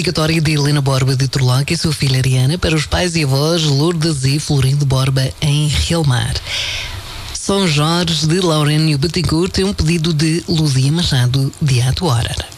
dedicatória de Helena Borba de Torloca e sua filha Ariana para os pais e avós Lourdes e Florindo Borba em Relmar. São Jorge de Laurénio Betancourt tem um pedido de Luzia Machado de Atuora.